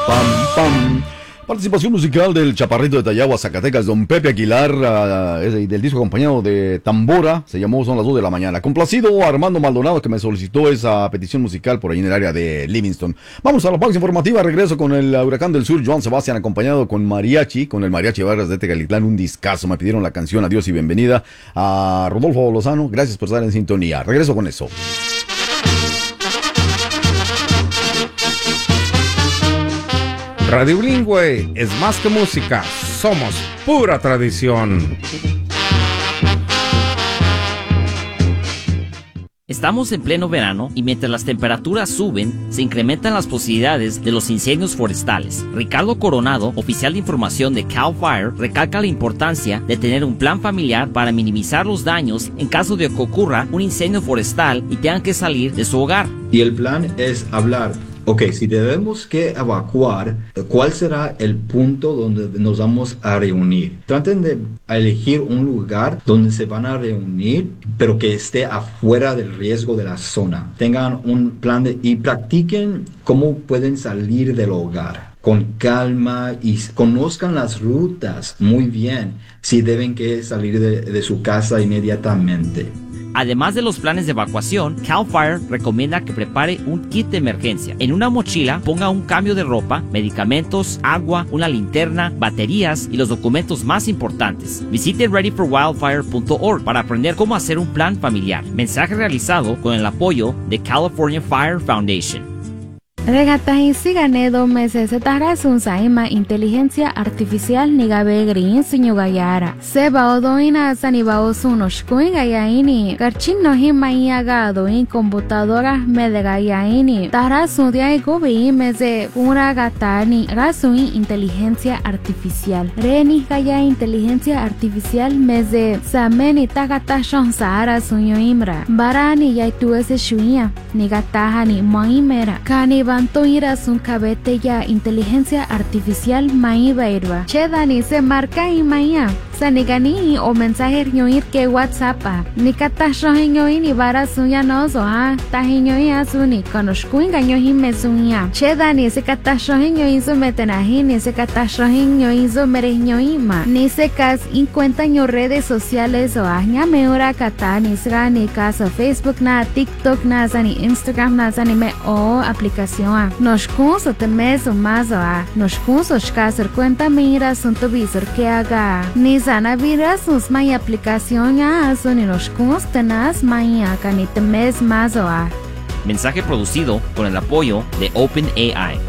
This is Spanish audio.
Pam, pam. Participación musical del Chaparrito de Tayagua, Zacatecas, don Pepe Aguilar, del disco acompañado de Tambora, se llamó Son las 2 de la mañana. Complacido Armando Maldonado, que me solicitó esa petición musical por ahí en el área de Livingston. Vamos a la pausa informativa, regreso con el Huracán del Sur, Joan Sebastián, acompañado con mariachi, con el Mariachi Vargas de Tecalitlán, un discazo. Me pidieron la canción Adiós y Bienvenida a Rodolfo Lozano, gracias por estar en sintonía. Regreso con eso. Radio Bilingüe es más que música, somos pura tradición. Estamos en pleno verano y mientras las temperaturas suben, se incrementan las posibilidades de los incendios forestales. Ricardo Coronado, oficial de información de CAL FIRE, recalca la importancia de tener un plan familiar para minimizar los daños en caso de que ocurra un incendio forestal y tengan que salir de su hogar. Y el plan es hablar. Ok, si debemos que evacuar, ¿cuál será el punto donde nos vamos a reunir? Traten de elegir un lugar donde se van a reunir, pero que esté afuera del riesgo de la zona. Tengan un plan y practiquen cómo pueden salir del hogar con calma y conozcan las rutas muy bien si deben que salir de su casa inmediatamente. Además de los planes de evacuación, CAL FIRE recomienda que prepare un kit de emergencia. En una mochila ponga un cambio de ropa, medicamentos, agua, una linterna, baterías y los documentos más importantes. Visite readyforwildfire.org para aprender cómo hacer un plan familiar. Mensaje realizado con el apoyo de California Fire Foundation. Regatahin sigane 2 meses tarasun saima inteligencia artificial nigabe green sunyugayara. Seba odoina sanibao sunoshkuin gayaini. Garchin no himaya gadoin computadora medegayaini. Tarasun diay gobi meze una gatani. Rasuin inteligencia artificial. Reni gaya inteligencia artificial meze sameni tagata shonsara sunyoimra. Barani yaituese shuia. Nigatahani moimera. Kaniba Antoira sun cabete ya inteligencia artificial maibairwa. Chedani se marca y maya. Sanigani o mensaje ñoir que WhatsApp. Ni katashohin ñoir ni bara suya nozo ha. Tahin ñoir asuni konoshkuin gañohin mesunya. Chedani se katashohin ñoir zo metenahin ni se katashohin ñoir zo mereh ñoima. Ni se kas encuentra en redes sociales o aña meura kata ni sra ni caso Facebook na TikTok na zani Instagram na zani me o aplicación. Nos cursos de mes o más nos cursos que hacer cuenta mira son tu visor que haga ni sana viras sus may aplicación ya son ni nos cursos tenas may acá ni te mes más Mensaje producido con el apoyo de OpenAI.